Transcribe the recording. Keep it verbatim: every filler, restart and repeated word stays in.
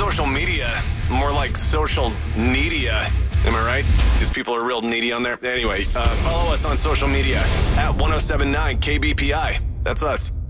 social media. More like social needia. Am I right? These people are real needy on there. Anyway, uh, follow us on social media at ten seventy-nine K B P I. That's us.